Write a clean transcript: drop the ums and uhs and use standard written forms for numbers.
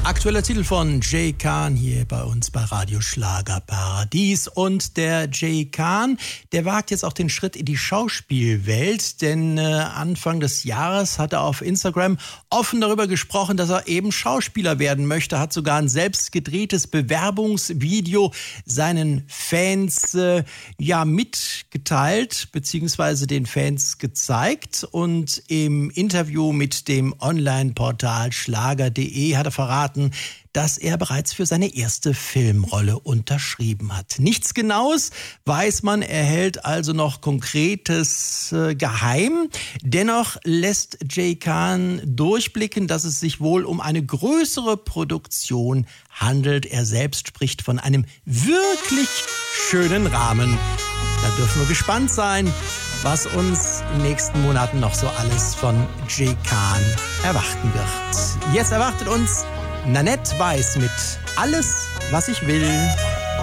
Aktueller Titel von Jay Khan hier bei uns bei Radio Schlagerparadies. Und der Jay Khan, der wagt jetzt auch den Schritt in die Schauspielwelt, denn Anfang des Jahres hat er auf Instagram offen darüber gesprochen, dass er eben Schauspieler werden möchte, hat sogar ein selbst gedrehtes Bewerbungsvideo seinen Fans mitgeteilt, beziehungsweise den Fans gezeigt. Und im Interview mit dem Online-Portal schlager.de hat er verraten, dass er bereits für seine erste Filmrolle unterschrieben hat. Nichts Genaues weiß man, er hält also noch Konkretes geheim. Dennoch lässt Jay Khan durchblicken, dass es sich wohl um eine größere Produktion handelt. Er selbst spricht von einem wirklich schönen Rahmen. Da dürfen wir gespannt sein, was uns in den nächsten Monaten noch so alles von Jay Khan erwarten wird. Jetzt erwartet uns Nanette Weiß mit Alles, was ich will.